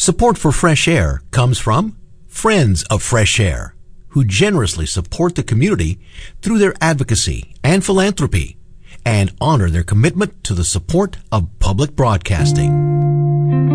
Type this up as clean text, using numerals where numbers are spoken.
Support for Fresh Air comes from Friends of Fresh Air, who generously support the community through their advocacy and philanthropy and honor their commitment to the support of public broadcasting.